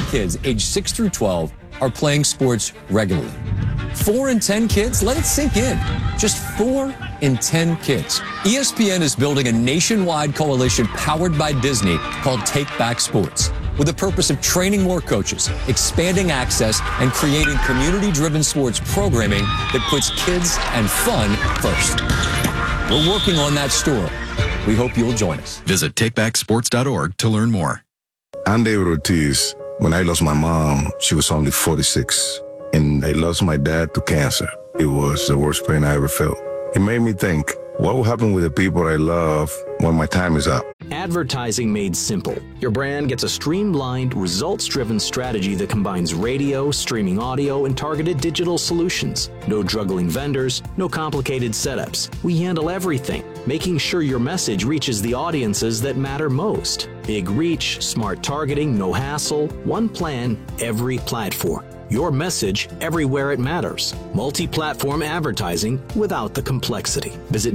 kids aged 6 through 12 are playing sports regularly. 4 in 10 kids? Let it sink in. Just 4 in 10 kids. ESPN is building a nationwide coalition powered by Disney called Take Back Sports, with the purpose of training more coaches, expanding access, and creating community-driven sports programming that puts kids and fun first. We're working on that story. We hope you'll join us. Visit takebacksports.org to learn more. I'm David Ortiz. When I lost my mom, she was only 46, and I lost my dad to cancer. It was the worst pain I ever felt. It made me think, what will happen with the people I love when my time is up? Advertising made simple. Your brand gets a streamlined, results-driven strategy that combines radio, streaming audio, and targeted digital solutions. No juggling vendors, no complicated setups. We handle everything, making sure your message reaches the audiences that matter most. Big reach, smart targeting, no hassle, one plan, every platform. Your message everywhere it matters. Multi-platform advertising without the complexity. Visit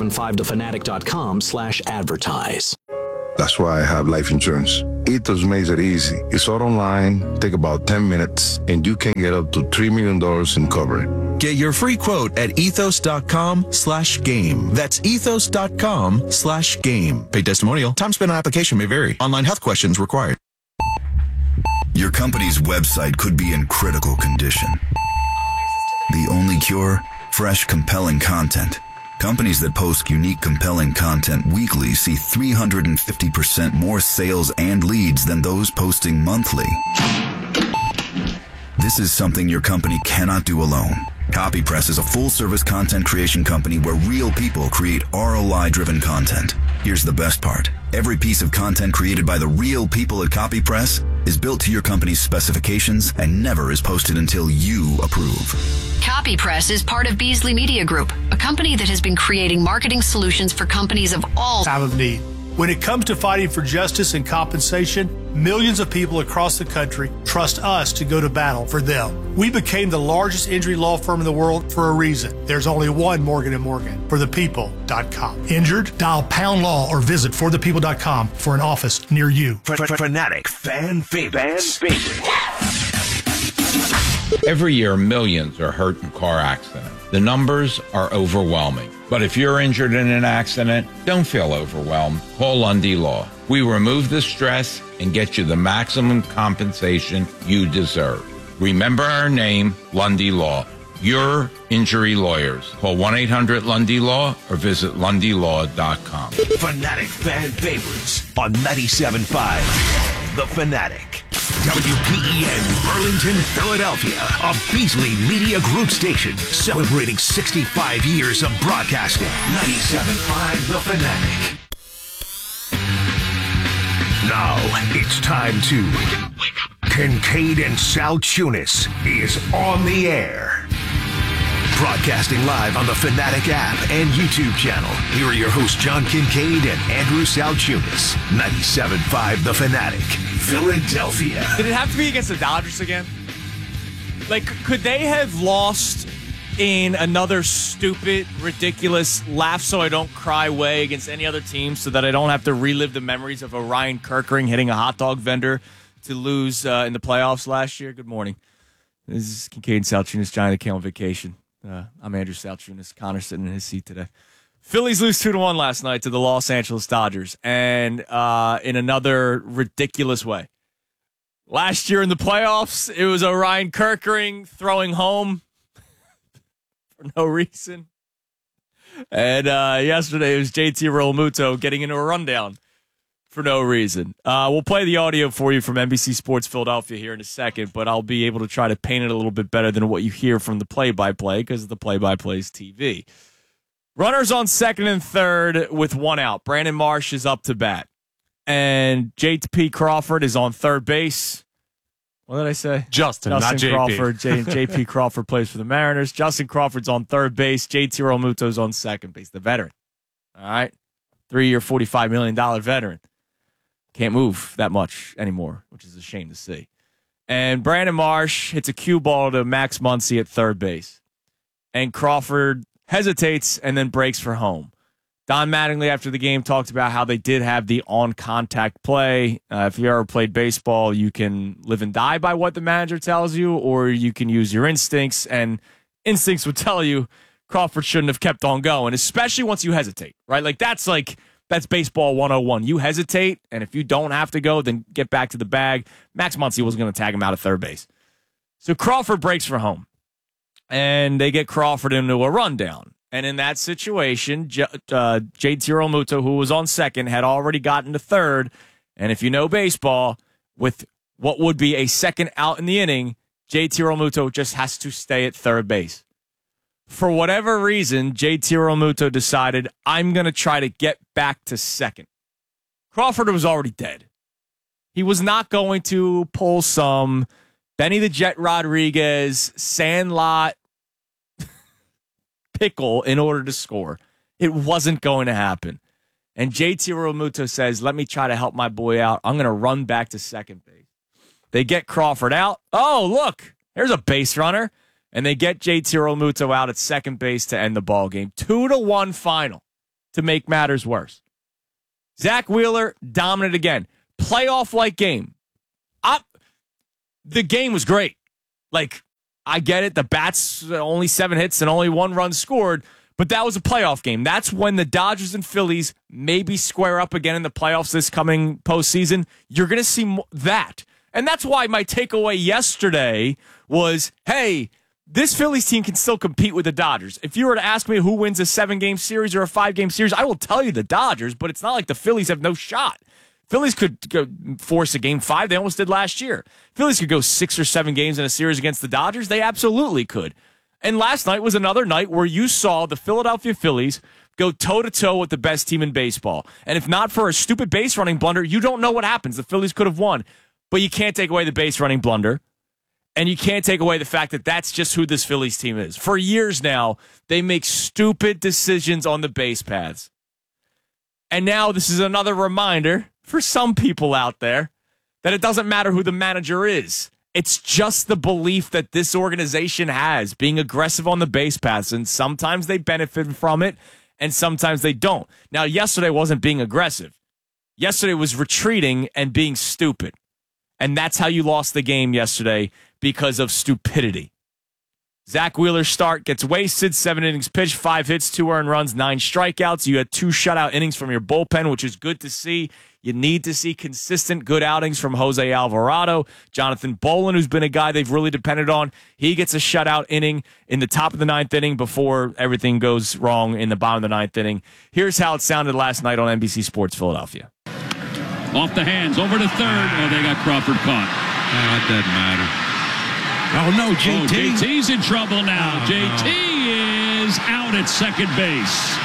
975thefanatic.com/advertise. That's why I have life insurance. Ethos makes it easy. It's all online, take about 10 minutes, and you can get up to $3 million in coverage. Get your free quote at ethos.com/game. That's ethos.com/game. Paid testimonial. Time spent on application may vary. Online health questions required. Your company's website could be in critical condition. The only cure? Fresh, compelling content. Companies that post unique, compelling content weekly see 350% more sales and leads than those posting monthly. This is something your company cannot do alone. CopyPress is a full-service content creation company where real people create ROI-driven content. Here's the best part. Every piece of content created by the real people at CopyPress is built to your company's specifications and never is posted until you approve. CopyPress is part of Beasley Media Group, a company that has been creating marketing solutions for companies of all time of need. When it comes to fighting for justice and compensation, millions of people across the country trust us to go to battle for them. We became the largest injury law firm in the world for a reason. There's only one Morgan & Morgan, forthepeople.com. Injured? Dial pound law or visit forthepeople.com for an office near you. Fanatic fan favorites. Every year, millions are hurt in car accidents. The numbers are overwhelming. But if you're injured in an accident, don't feel overwhelmed. Call Lundy Law. We remove the stress and get you the maximum compensation you deserve. Remember our name, Lundy Law. Your injury lawyers. Call 1-800-LUNDY-LAW or visit LundyLaw.com. Fanatic fan favorites on 97.5. The Fanatic. WPEN, Burlington, Philadelphia, a Beasley Media Group station celebrating 65 years of broadcasting. 97.5 The Fanatic. Now it's time to Kincaid and Sal Chunas is on the air. Broadcasting live on the Fanatic app and YouTube channel. Here are your hosts, John Kincaid and Andrew Sal Chunas. 97.5 The Fanatic, Philadelphia. Did it have to be against the Dodgers again? Like, could they have lost in another stupid, ridiculous laugh so I don't cry way against any other team so that I don't have to relive the memories of Orion Kirkering hitting a hot dog vendor to lose in the playoffs last year? Good morning. This is Kincaid and Sal Chunas, Johnny the Kale on vacation. I'm Andrew Sal Chunas. Connor sitting in his seat today. Phillies lose 2-1 last night to the Los Angeles Dodgers, and in another ridiculous way. Last year in the playoffs, it was Orion Kirkering throwing home for no reason. And yesterday it was JT Realmuto getting into a rundown for no reason. We'll play the audio for you from NBC Sports Philadelphia here in a second, but I'll be able to try to paint it a little bit better than what you hear from the play-by-play because the play-by-play is TV. Runners on second and third with one out. Brandon Marsh is up to bat. And J.P. Crawford is on third base. What did I say? Justin not JP. Crawford. J.P. Crawford plays for the Mariners. Justin Crawford's on third base. JT Realmuto's on second base, the veteran. All right? 3-year, $45 million veteran. Can't move that much anymore, which is a shame to see. And Brandon Marsh hits a cue ball to Max Muncy at third base. And Crawford hesitates and then breaks for home. Don Mattingly, after the game, talked about how they did have the on-contact play. If you ever played baseball, you can live and die by what the manager tells you, or you can use your instincts, and instincts would tell you Crawford shouldn't have kept on going, especially once you hesitate, right? That's baseball 101. You hesitate, and if you don't have to go, then get back to the bag. Max Muncy wasn't going to tag him out of third base. So Crawford breaks for home, and they get Crawford into a rundown. And in that situation, JT Realmuto, who was on second, had already gotten to third. And if you know baseball, with what would be a second out in the inning, JT Realmuto just has to stay at third base. For whatever reason, JT Realmuto decided, I'm going to try to get back to second. Crawford was already dead. He was not going to pull some Benny the Jet Rodriguez, Sandlot, pickle in order to score. It wasn't going to happen. And JT Realmuto says, let me try to help my boy out. I'm going to run back to second base. They get Crawford out. Oh, look, there's a base runner. And they get JT Realmuto out at second base to end the ball game. 2-1 final to make matters worse. Zach Wheeler dominant again. Playoff-like game. The game was great. I get it. The bats, only 7 hits and only 1 run scored, but that was a playoff game. That's when the Dodgers and Phillies maybe square up again in the playoffs this coming postseason. You're going to see that. And that's why my takeaway yesterday was, hey, this Phillies team can still compete with the Dodgers. If you were to ask me who wins a 7-game series or a 5-game series, I will tell you the Dodgers, but it's not like the Phillies have no shot. Phillies could go force a game 5. They almost did last year. Phillies could go 6 or 7 games in a series against the Dodgers. They absolutely could. And last night was another night where you saw the Philadelphia Phillies go toe-to-toe with the best team in baseball. And if not for a stupid base running blunder, you don't know what happens. The Phillies could have won. But you can't take away the base running blunder. And you can't take away the fact that that's just who this Phillies team is. For years now, they make stupid decisions on the base paths. And now this is another reminder for some people out there that it doesn't matter who the manager is. It's just the belief that this organization has, being aggressive on the base paths, and sometimes they benefit from it, and sometimes they don't. Now, yesterday wasn't being aggressive. Yesterday was retreating and being stupid. And that's how you lost the game yesterday, because of stupidity. Zach Wheeler's start gets wasted. 7 innings pitched, 5 hits, 2 earned runs, 9 strikeouts. You had 2 shutout innings from your bullpen, which is good to see. You need to see consistent good outings from Jose Alvarado. Jonathan Bolin, who's been a guy they've really depended on, he gets a shutout inning in the top of the 9th inning before everything goes wrong in the bottom of the 9th inning. Here's how it sounded last night on NBC Sports Philadelphia. Off the hands, over to third. Oh, they got Crawford caught. It doesn't matter. Oh, no, JT. Oh, JT's in trouble now. JT is out at second base.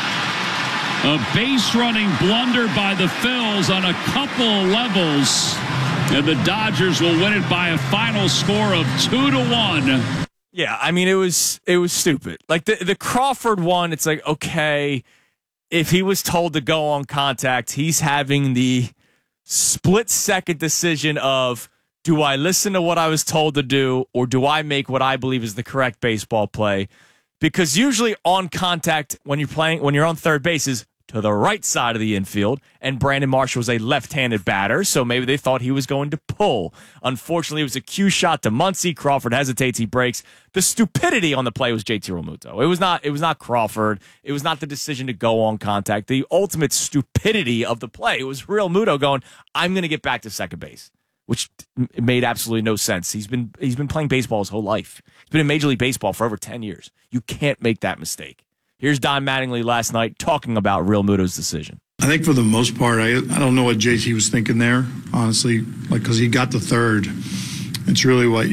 A base-running blunder by the Phils on a couple levels, and the Dodgers will win it by a final score of 2-1. Yeah, I mean, it was stupid. Like the Crawford one, it's like, okay, if he was told to go on contact, he's having the split-second decision of, do I listen to what I was told to do, or do I make what I believe is the correct baseball play? Because usually on contact, when you're on third base, is to the right side of the infield, and Brandon Marshall was a left-handed batter, so maybe they thought he was going to pull. Unfortunately, it was a cue shot to Muncy. Crawford hesitates, he breaks. The stupidity on the play was JT Realmuto. It was not Crawford. It was not the decision to go on contact. The ultimate stupidity of the play was Realmuto going, I'm going to get back to second base, which made absolutely no sense. He's been playing baseball his whole life. He's been in Major League Baseball for over 10 years. You can't make that mistake. Here's Don Mattingly last night talking about Realmuto's decision. I think for the most part, I don't know what JT was thinking there, honestly, because he got the third. It's really what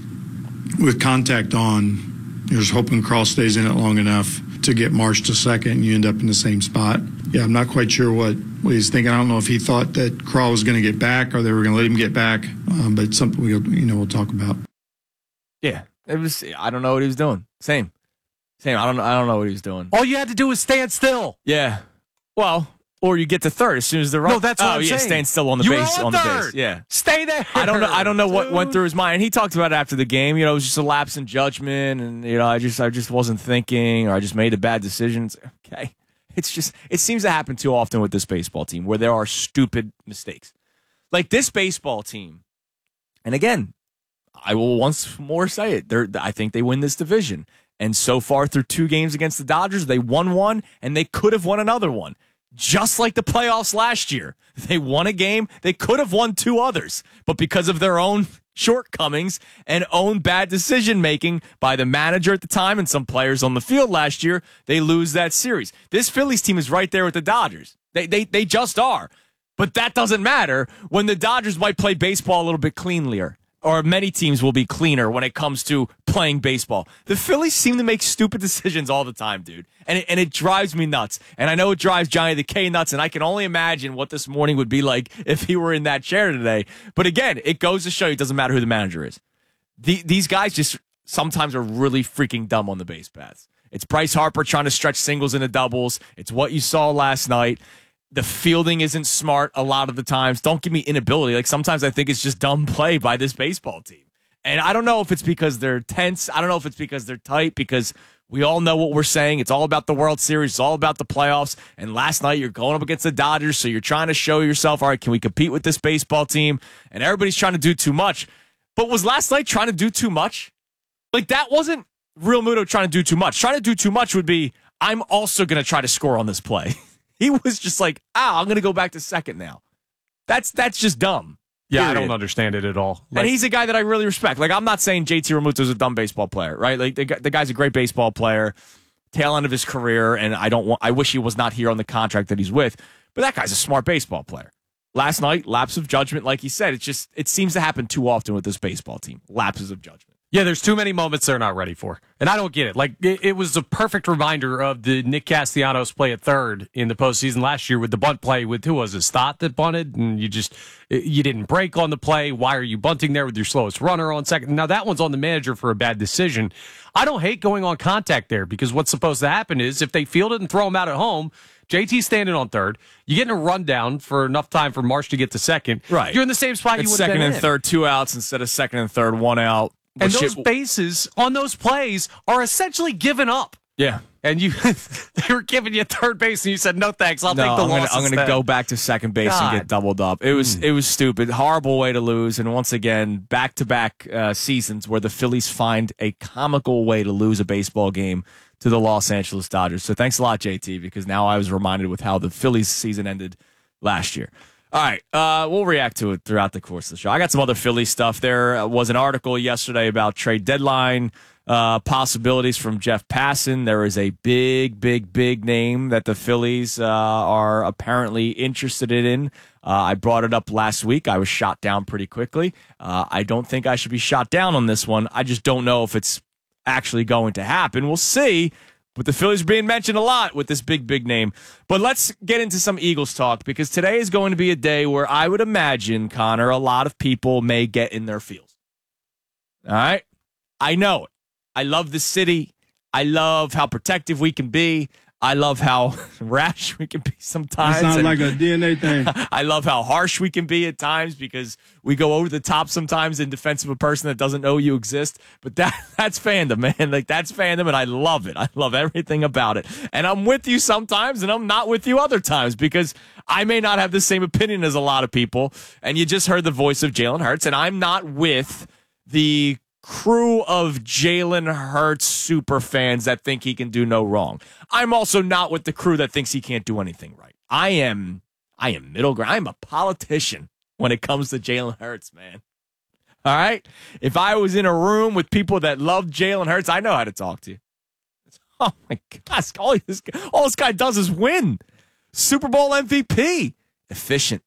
with contact on, you're just hoping Cross stays in it long enough to get Marsh to second, and you end up in the same spot. Yeah, I'm not quite sure what he's thinking. I don't know if he thought that Craw was going to get back or they were going to let him get back, but it's something we'll talk about. Yeah, I don't know what he was doing. Same. I don't know what he was doing. All you had to do was stand still. Yeah. Well, or you get to third as soon as the right. No, that's what I'm saying. Stand still on the base. On the base. Yeah. Stay there. I don't know what went through his mind. And he talked about it after the game. It was just a lapse in judgment, and I just wasn't thinking, or I just made a bad decision. Okay. it seems to happen too often with this baseball team where there are stupid mistakes. Like this baseball team, and again, I will once more say it, I think they win this division. And so far through 2 games against the Dodgers, they won one, and they could have won another one. Just like the playoffs last year. They won a game, they could have won 2 others. But because of their own shortcomings and own bad decision-making by the manager at the time and some players on the field last year, they lose that series. This Phillies team is right there with the Dodgers. They just are. But that doesn't matter when the Dodgers might play baseball a little bit cleanlier. Or many teams will be cleaner when it comes to playing baseball. The Phillies seem to make stupid decisions all the time, dude. And it drives me nuts. And I know it drives Johnny the K nuts, and I can only imagine what this morning would be like if he were in that chair today. But again, it goes to show you it doesn't matter who the manager is. These guys just sometimes are really freaking dumb on the base paths. It's Bryce Harper trying to stretch singles into doubles. It's what you saw last night. The fielding isn't smart a lot of the times. Don't give me inability. Like sometimes I think it's just dumb play by this baseball team. And I don't know if it's because they're tense. I don't know if it's because they're tight, because we all know what we're saying. It's all about the World Series. It's all about the playoffs. And last night you're going up against the Dodgers, so you're trying to show yourself, all right, can we compete with this baseball team? And everybody's trying to do too much. But was last night trying to do too much? Like that wasn't Real Muto trying to do too much. Trying to do too much would be, I'm also going to try to score on this play. He was just like, I'm going to go back to second now. That's just dumb. Yeah, Period. I don't understand it at all. And he's a guy that I really respect. Like, I'm not saying JT Realmuto's a dumb baseball player, right? Like, the guy's a great baseball player, tail end of his career, and I wish he was not here on the contract that he's with. But that guy's a smart baseball player. Last night, lapse of judgment, like he said, it seems to happen too often with this baseball team. Lapses of judgment. Yeah, there's too many moments they're not ready for. And I don't get it. Like, it was a perfect reminder of the Nick Castellanos play at third in the postseason last year with the bunt play with, who was it, Stott that bunted? And you didn't break on the play. Why are you bunting there with your slowest runner on second? Now, that one's on the manager for a bad decision. I don't hate going on contact there, because what's supposed to happen is if they field it and throw him out at home, JT's standing on third. You're getting a rundown for enough time for Marsh to get to second. Right. You're in the same spot you would have been second and in. third, 2 outs instead of second and third, 1 out. And those bases on those plays are essentially given up. Yeah. And they were giving you third base, and you said, no thanks, I'll take the loss. I'm going to go back to second base and get doubled up. It was stupid. Horrible way to lose. And once again, back-to-back seasons where the Phillies find a comical way to lose a baseball game to the Los Angeles Dodgers. So thanks a lot, JT, because now I was reminded with how the Phillies season ended last year. All right, we'll react to it throughout the course of the show. I got some other Philly stuff. There was an article yesterday about trade deadline possibilities from Jeff Passan. There is a big name that the Phillies are apparently interested in. I brought it up last week. I was shot down pretty quickly. I don't think I should be shot down on this one. I just don't know if it's actually going to happen. We'll see. But the Phillies are being mentioned a lot with this big name. But let's get into some Eagles talk, because today is going to be a day where I would imagine, Connor, a lot of people may get in their feels. All right? I know it. I love the city. I love how protective we can be. I love how rash we can be sometimes. That sounds like a DNA thing. I love how harsh we can be at times, because we go over the top sometimes in defense of a person that doesn't know you exist. But that's fandom, man. Like, that's fandom, and I love it. I love everything about it. And I'm with you sometimes, and I'm not with you other times, because I may not have the same opinion as a lot of people. And you just heard the voice of Jalen Hurts, and I'm not with the crew of Jalen Hurts super fans that think he can do no wrong. I'm also not with the crew that thinks he can't do anything right. I am middle ground. I'm a politician when it comes to Jalen Hurts, man. All right? If I was in a room with people that love Jalen Hurts, I know how to talk to you. Oh, my gosh. All this guy does is win. Super Bowl MVP. Efficient.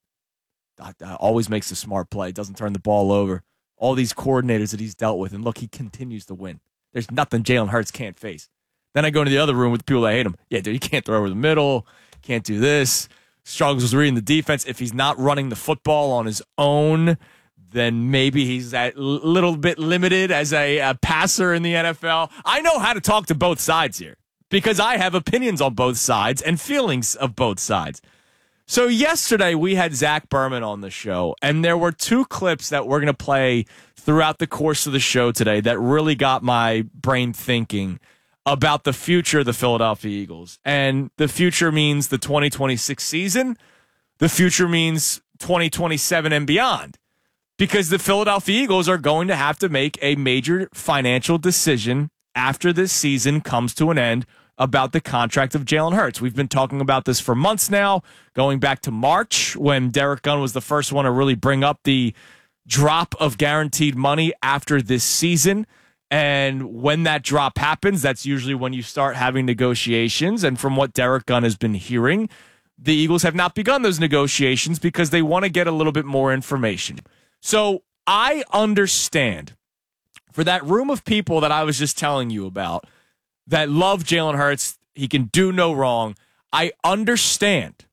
Always makes a smart play. Doesn't turn the ball over. All these coordinators that he's dealt with, and look, he continues to win. There's nothing Jalen Hurts can't face. Then I go into the other room with people that hate him. Yeah, dude, he can't throw over the middle, can't do this, struggles with reading the defense. If he's not running the football on his own, then maybe he's a little bit limited as a passer in the NFL. I know how to talk to both sides here, because I have opinions on both sides and feelings of both sides. So yesterday we had Zach Berman on the show, and there were 2 clips that we're going to play throughout the course of the show today that really got my brain thinking about the future of the Philadelphia Eagles. And the future means the 2026 season. The future means 2027 and beyond. Because the Philadelphia Eagles are going to have to make a major financial decision after this season comes to an end about the contract of Jalen Hurts. We've been talking about this for months now, going back to March when Derek Gunn was the first one to really bring up the drop of guaranteed money after this season. And when that drop happens, that's usually when you start having negotiations. And from what Derek Gunn has been hearing, the Eagles have not begun those negotiations because they want to get a little bit more information. So I understand for that room of people that I was just telling you about that love Jalen Hurts, he can do no wrong. I understand.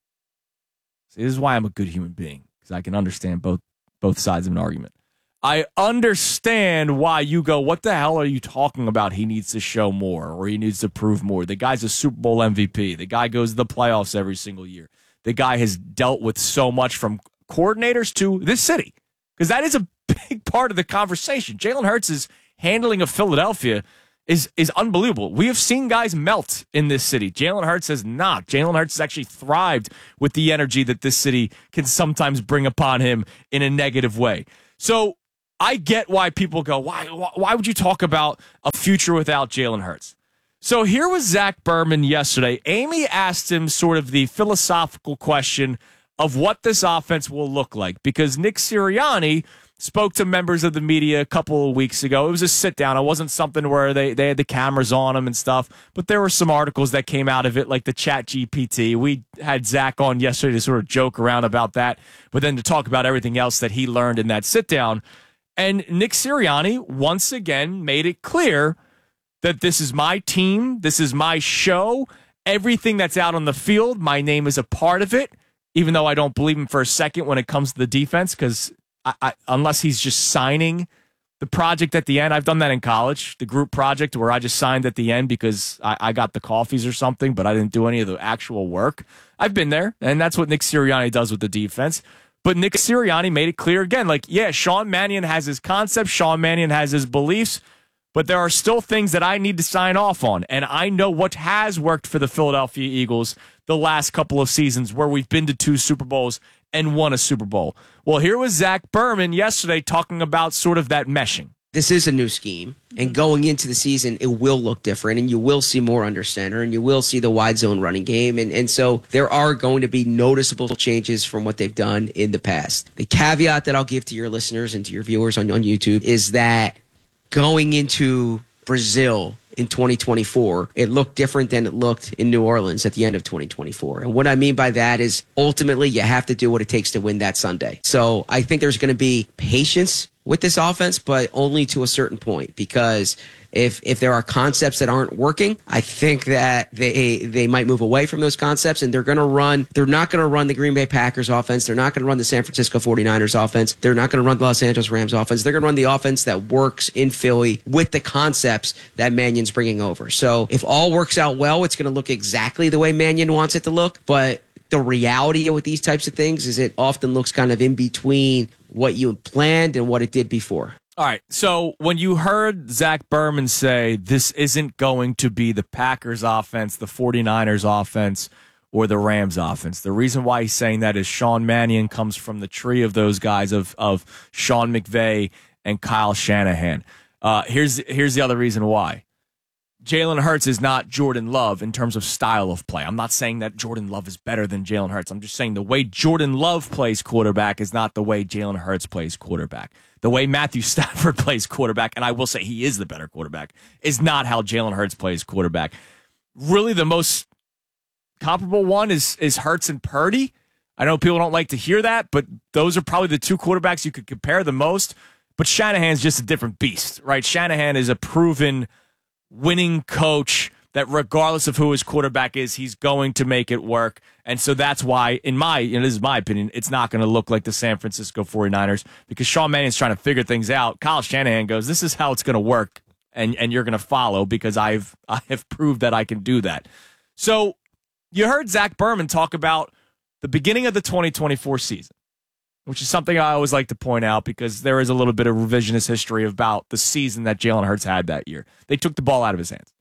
See, this is why I'm a good human being, because I can understand both sides of an argument. I understand why you go, what the hell are you talking about? He needs to show more or he needs to prove more. The guy's a Super Bowl MVP. The guy goes to the playoffs every single year. The guy has dealt with so much from coordinators to this city, because that is a big part of the conversation. Jalen Hurts' handling of Philadelphia is unbelievable. We have seen guys melt in this city. Jalen Hurts has not. Jalen Hurts has actually thrived with the energy that this city can sometimes bring upon him in a negative way. So I get why people go, why would you talk about a future without Jalen Hurts? So here was Zach Berman yesterday. Amy asked him sort of the philosophical question of what this offense will look like, because Nick Sirianni spoke to members of the media a couple of weeks ago. It was a sit-down. It wasn't something where they had the cameras on him and stuff, but there were some articles that came out of it, like the ChatGPT. We had Zach on yesterday to sort of joke around about that, but then to talk about everything else that he learned in that sit-down. And Nick Sirianni, once again, made it clear that this is my team, this is my show, everything that's out on the field, my name is a part of it, even though I don't believe him for a second when it comes to the defense, because unless he's just signing the project at the end. I've done that in college, the group project where I just signed at the end because I got the coffees or something, but I didn't do any of the actual work. I've been there, and that's what Nick Sirianni does with the defense. But Nick Sirianni made it clear again, like, yeah, Sean Mannion has his concepts, Sean Mannion has his beliefs, but there are still things that I need to sign off on. And I know what has worked for the Philadelphia Eagles the last couple of seasons where we've been to 2 Super Bowls and won a Super Bowl. Well, here was Zach Berman yesterday talking about sort of that meshing. This is a new scheme, and going into the season, it will look different, and you will see more under center, and you will see the wide zone running game, and so there are going to be noticeable changes from what they've done in the past. The caveat that I'll give to your listeners and to your viewers on YouTube is that going into Brazil in 2024, it looked different than it looked in New Orleans at the end of 2024. And what I mean by that is ultimately you have to do what it takes to win that Sunday. So I think there's going to be patience with this offense, but only to a certain point, because if there are concepts that aren't working, I think that they might move away from those concepts, and they're not going to run the Green Bay Packers offense. They're not going to run the San Francisco 49ers offense. They're not going to run the Los Angeles Rams offense. They're going to run the offense that works in Philly with the concepts that Mannion's bringing over. So if all works out well, it's going to look exactly the way Mannion wants it to look, but the reality with these types of things is it often looks kind of in between what you planned and what it did before. All right, so when you heard Zach Berman say this isn't going to be the Packers offense, the 49ers offense, or the Rams offense, the reason why he's saying that is Sean Mannion comes from the tree of those guys of Sean McVay and Kyle Shanahan. Here's the other reason why. Jalen Hurts is not Jordan Love in terms of style of play. I'm not saying that Jordan Love is better than Jalen Hurts. I'm just saying the way Jordan Love plays quarterback is not the way Jalen Hurts plays quarterback. The way Matthew Stafford plays quarterback, and I will say he is the better quarterback, is not how Jalen Hurts plays quarterback. Really, the most comparable one is Hurts and Purdy. I know people don't like to hear that, but those are probably the 2 quarterbacks you could compare the most. But Shanahan's just a different beast, right? Shanahan is a proven winning coach that regardless of who his quarterback is, he's going to make it work. And so that's why, this is my opinion, it's not going to look like the San Francisco 49ers, because Sean Mannion's trying to figure things out. Kyle Shanahan goes, this is how it's going to work, and you're going to follow because I have proved that I can do that. So you heard Zach Berman talk about the beginning of the 2024 season, which is something I always like to point out because there is a little bit of revisionist history about the season that Jalen Hurts had that year. They took the ball out of his hands.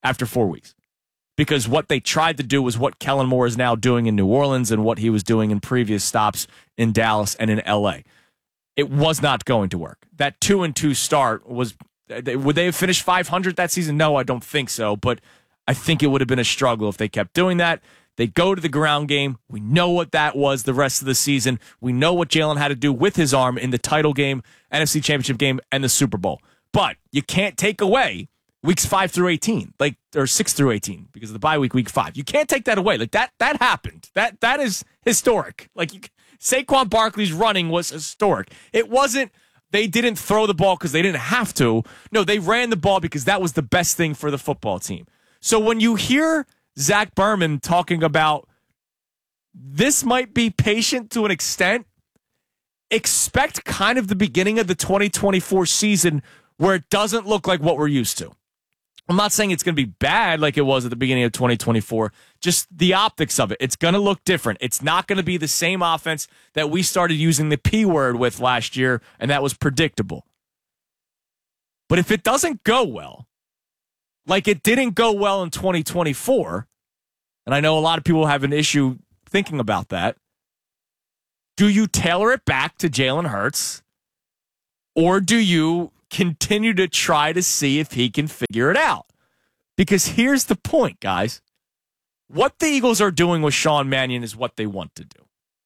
after 4 weeks. Because what they tried to do was what Kellen Moore is now doing in New Orleans and what he was doing in previous stops in Dallas and in LA. It was not going to work. That 2-2 start was, would they have finished 500 that season? No, I don't think so. But I think it would have been a struggle if they kept doing that. They go to the ground game. We know what that was the rest of the season. We know what Jalen had to do with his arm in the title game, NFC Championship game, and the Super Bowl. But you can't take away weeks 5 through 18, or 6 through 18, because of the bye week 5. You can't take that away. That happened. That is historic. Saquon Barkley's running was historic. It wasn't they didn't throw the ball because they didn't have to. No, they ran the ball because that was the best thing for the football team. So when you hear Zach Berman talking about this might be patient to an extent, expect kind of the beginning of the 2024 season where it doesn't look like what we're used to. I'm not saying it's going to be bad like it was at the beginning of 2024, just the optics of it. It's going to look different. It's not going to be the same offense that we started using the P word with last year, and that was predictable. But if it doesn't go well, like it didn't go well in 2024, and I know a lot of people have an issue thinking about that, do you tailor it back to Jalen Hurts, or do you continue to try to see if he can figure it out? Because here's the point, guys. What the Eagles are doing with Sean Mannion is what they want to do.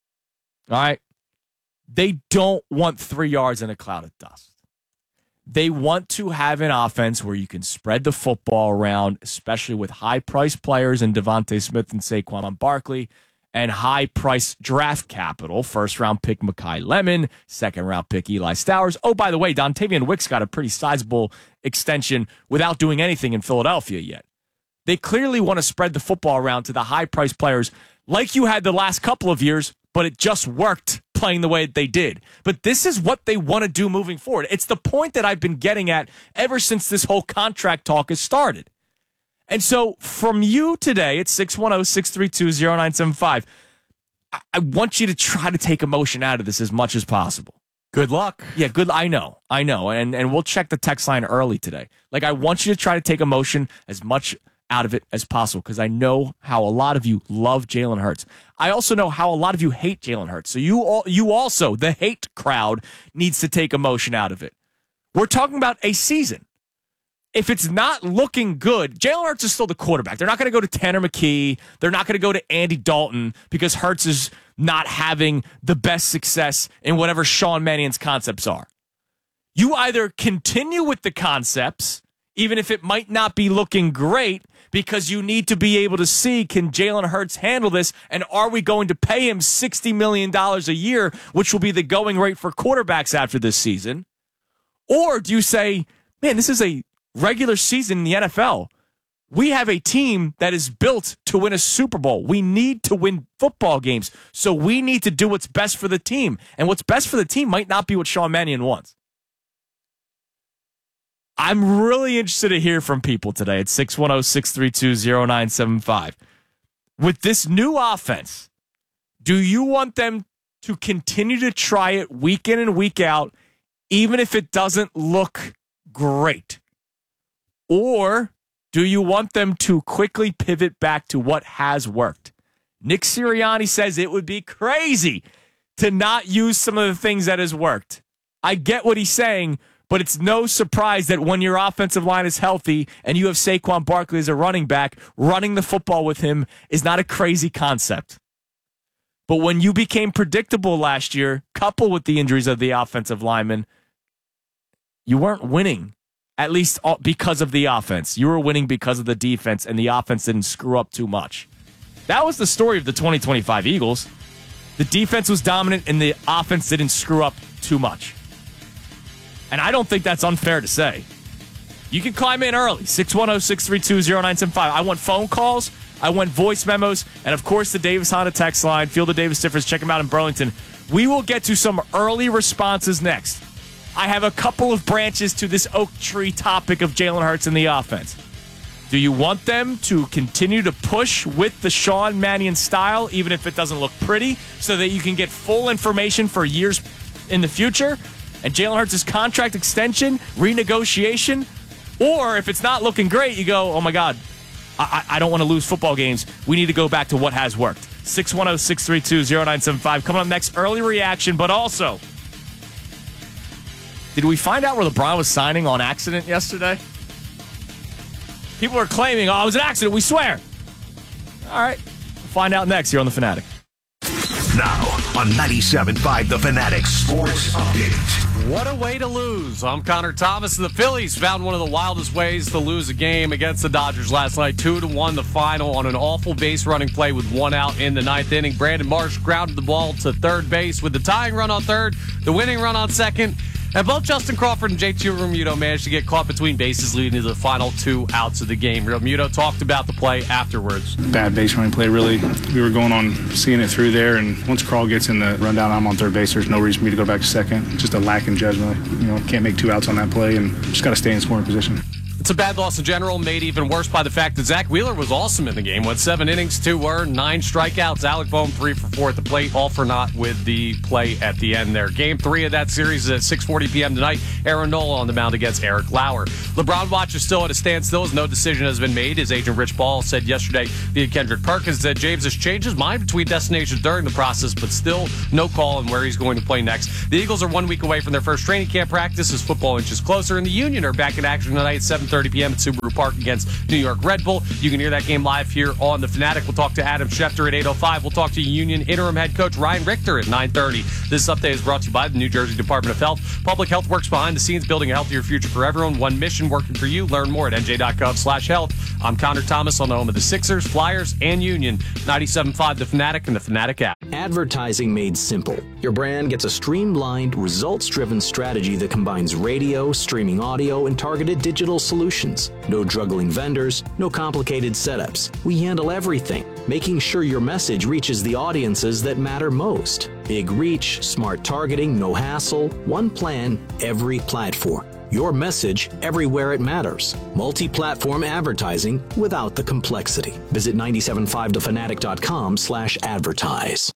All right? They don't want 3 yards in a cloud of dust. They want to have an offense where you can spread the football around, especially with high-priced players in Devontae Smith and Saquon Barkley, and high-priced draft capital, first-round pick Mekhi Lemon, second-round pick Eli Stowers. Oh, by the way, Dontavian Wicks got a pretty sizable extension without doing anything in Philadelphia yet. They clearly want to spread the football around to the high-priced players like you had the last couple of years, but it just worked playing the way they did. But this is what they want to do moving forward. It's the point that I've been getting at ever since this whole contract talk has started. And so from you today at 610-632-0975, I want you to try to take emotion out of this as much as possible. Good luck. Yeah, good. I know. And we'll check the text line early today. I want you to try to take emotion as much out of it as possible, because I know how a lot of you love Jalen Hurts. I also know how a lot of you hate Jalen Hurts. So you also, the hate crowd, needs to take emotion out of it. We're talking about a season. If it's not looking good, Jalen Hurts is still the quarterback. They're not going to go to Tanner McKee. They're not going to go to Andy Dalton because Hurts is not having the best success in whatever Sean Mannion's concepts are. You either continue with the concepts, even if it might not be looking great, because you need to be able to see, can Jalen Hurts handle this, and are we going to pay him $60 million a year, which will be the going rate for quarterbacks after this season? Or do you say, man, this is a regular season in the NFL. We have a team that is built to win a Super Bowl. We need to win football games, so we need to do what's best for the team. And what's best for the team might not be what Sean Mannion wants. I'm really interested to hear from people today at 610-632-0975. With this new offense, do you want them to continue to try it week in and week out, even if it doesn't look great? Or do you want them to quickly pivot back to what has worked? Nick Sirianni says it would be crazy to not use some of the things that has worked. I get what he's saying, but it's no surprise that when your offensive line is healthy and you have Saquon Barkley as a running back, running the football with him is not a crazy concept. But when you became predictable last year, coupled with the injuries of the offensive linemen, you weren't winning, at least because of the offense. You were winning because of the defense, and the offense didn't screw up too much. That was the story of the 2025 Eagles. The defense was dominant, and the offense didn't screw up too much. And I don't think that's unfair to say. You can climb in early, 610-632-0975. I want phone calls, I want voice memos, and of course the Davis Honda text line. Field of Davis Difference, check them out in Burlington. We will get to some early responses next. I have a couple of branches to this oak tree topic of Jalen Hurts in the offense. Do you want them to continue to push with the Sean Mannion style, even if it doesn't look pretty, so that you can get full information for years in the future? And Jalen Hurts' contract extension, renegotiation? Or if it's not looking great, you go, oh my God, I don't want to lose football games. We need to go back to what has worked. 610-632-0975. Coming up next, early reaction, but also, did we find out where LeBron was signing on accident yesterday? People are claiming, it was an accident, we swear. All right, we'll find out next here on The Fanatic. Now, on 97.5 The Fanatic Sports Update. What a way to lose. I'm Connor Thomas, and the Phillies found one of the wildest ways to lose a game against the Dodgers last night. 2-1 the final on an awful base running play with one out in the ninth inning. Brandon Marsh grounded the ball to third base with the tying run on third, the winning run on second. And both Justin Crawford and JT Realmuto managed to get caught between bases, leading to the final 2 outs of the game. Realmuto talked about the play afterwards. Bad base running play, really. We were going on, seeing it through there, and once Crawl gets in the rundown, I'm on third base. There's no reason for me to go back to second. Just a lack in judgment. Can't make 2 outs on that play, and just got to stay in scoring position. It's a bad loss in general, made even worse by the fact that Zach Wheeler was awesome in the game. Went 7 innings, 2 earned, 9 strikeouts. Alec Bohm 3 for 4 at the plate, all for naught with the play at the end there. Game 3 of that series is at 6:40 p.m. tonight. Aaron Nola on the mound against Eric Lauer. LeBron watch is still at a standstill as no decision has been made. His agent Rich Ball said yesterday via Kendrick Perkins that James has changed his mind between destinations during the process, but still no call on where he's going to play next. The Eagles are 1 week away from their first training camp practice as football inches closer, and the Union are back in action tonight at 7:30 p.m. at Subaru Park against New York Red Bull. You can hear that game live here on The Fanatic. We'll talk to Adam Schefter at 8:05. We'll talk to Union interim head coach Ryan Richter at 9:30. This update is brought to you by the New Jersey Department of Health. Public Health works behind the scenes, building a healthier future for everyone. One mission working for you. Learn more at nj.gov/health. I'm Connor Thomas on the home of the Sixers, Flyers, and Union. 97.5 The Fanatic and The Fanatic app. Advertising made simple. Your brand gets a streamlined, results-driven strategy that combines radio, streaming audio, and targeted digital solutions. No juggling vendors, no complicated setups. We handle everything, making sure your message reaches the audiences that matter most. Big reach, smart targeting, no hassle, one plan, every platform. Your message everywhere it matters. Multi-platform advertising without the complexity. Visit 975thefanatic.com/advertise.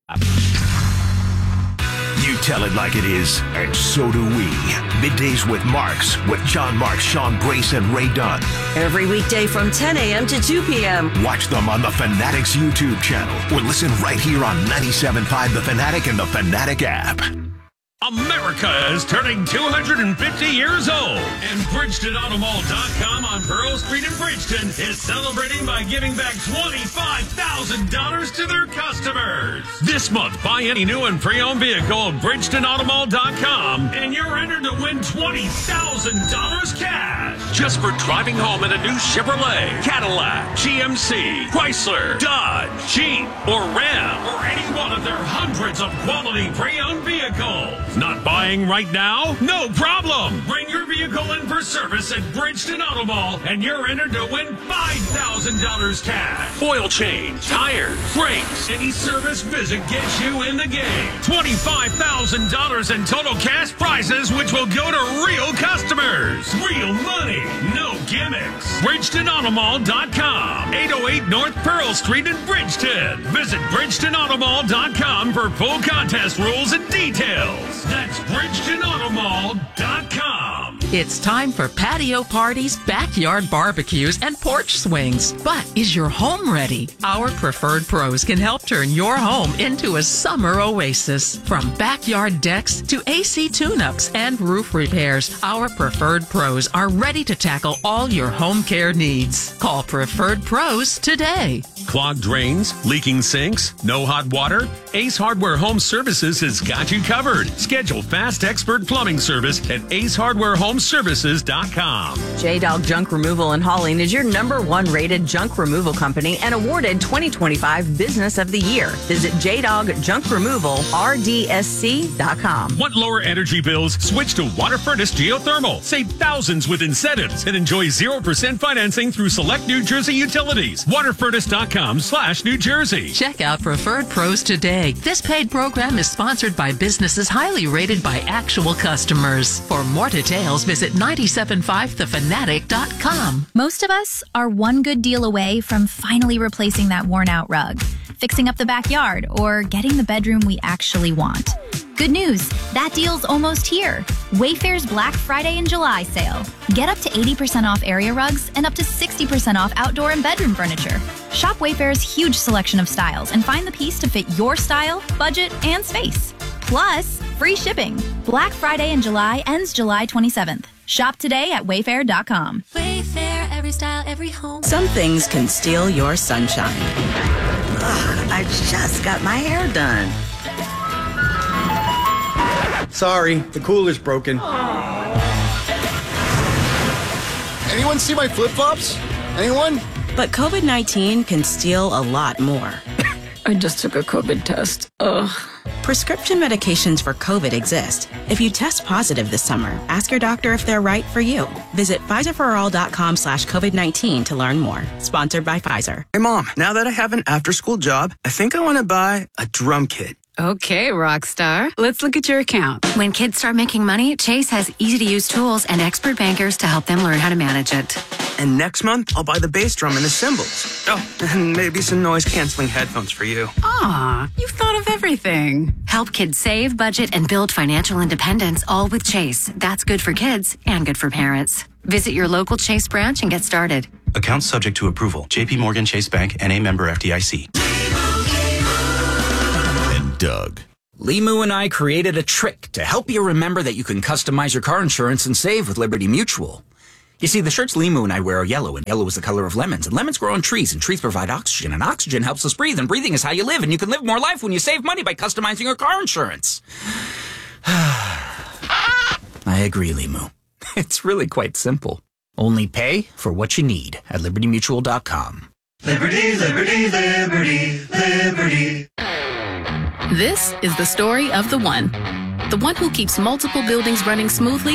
You tell it like it is, and so do we. Middays with Marks, with John Marks, Sean Brace, and Ray Dunn. Every weekday from 10 a.m. to 2 p.m. Watch them on the Fanatics YouTube channel, or listen right here on 97.5 The Fanatic and the Fanatic app. America is turning 250 years old, and BridgetonAutomall.com on Pearl Street in Bridgeton is celebrating by giving back $25,000 to their customers. This month, buy any new and pre-owned vehicle at BridgetonAutomall.com, and you're entered to win $20,000 cash just for driving home in a new Chevrolet, Cadillac, GMC, Chrysler, Dodge, Jeep, or Ram, or any one of their hundreds of quality pre-owned vehicles. Not buying right now? No problem. Bring your vehicle in for service at Bridgeton Auto Mall, and you're entered to win $5,000 cash. Oil change, tires, brakes, any service visit gets you in the game. $25,000 in total cash prizes, which will go to real customers. Real money, no gimmicks. BridgetonAutomall.com, 808 North Pearl Street in Bridgeton. Visit BridgetonAutomall.com for full contest rules and details. That's BridgetonAutomall.com. It's time for patio parties, backyard barbecues, and porch swings. But is your home ready? Our Preferred Pros can help turn your home into a summer oasis. From backyard decks to AC tune-ups and roof repairs, our Preferred Pros are ready to tackle all your home care needs. Call Preferred Pros today. Clogged drains, leaking sinks, no hot water? Ace Hardware Home Services has got you covered. Schedule fast expert plumbing service at acehardwarehomeservices.com. J-Dog Junk Removal and Hauling is your #1 rated junk removal company and awarded 2025 Business of the Year. Visit JDogJunkRemovalRDSC.com. Want lower energy bills? Switch to Water Furnace Geothermal. Save thousands with incentives and enjoy 0% financing through select New Jersey utilities. WaterFurnace.com/New Jersey. Check out Preferred Pros today. This paid program is sponsored by businesses highly rated by actual customers. For more details, visit 975thefanatic.com. Most of us are one good deal away from finally replacing that worn-out rug. fixing up the backyard, or getting the bedroom we actually want. Good news, that deal's almost here. Wayfair's Black Friday and July sale. Get up to 80% off area rugs and up to 60% off outdoor and bedroom furniture. Shop Wayfair's huge selection of styles and find the piece to fit your style, budget, and space. Plus, free shipping. Black Friday in July ends July 27th. Shop today at wayfair.com. Wayfair, every style, every home. Some things can steal your sunshine. Ugh, I just got my hair done. Sorry, the cooler's broken. Anyone see my flip-flops? Anyone? But COVID-19 can steal a lot more. I just took a COVID test. Ugh. Prescription medications for COVID exist. If you test positive this summer, ask your doctor if they're right for you. Visit PfizerForAll.com/COVID-19 to learn more. Sponsored by Pfizer. Hey, Mom, now that I have an after-school job, I think I want to buy a drum kit. Okay, Rockstar. Let's look at your account. When kids start making money, Chase has easy-to-use tools and expert bankers to help them learn how to manage it. And next month, I'll buy the bass drum and the cymbals. Oh, and maybe some noise-canceling headphones for you. Aw, you've thought of everything. Help kids save, budget, and build financial independence, all with Chase. That's good for kids and good for parents. Visit your local Chase branch and get started. Accounts subject to approval. J.P. Morgan Chase Bank, N.A. member FDIC. Doug. Limu and I created a trick to help you remember that you can customize your car insurance and save with Liberty Mutual. You see, the shirts Limu and I wear are yellow, and yellow is the color of lemons, and lemons grow on trees, and trees provide oxygen, and oxygen helps us breathe, and breathing is how you live, and you can live more life when you save money by customizing your car insurance. I agree, Limu. It's really quite simple. Only pay for what you need at libertymutual.com. Liberty, liberty, liberty, liberty. This is the story of the one who keeps multiple buildings running smoothly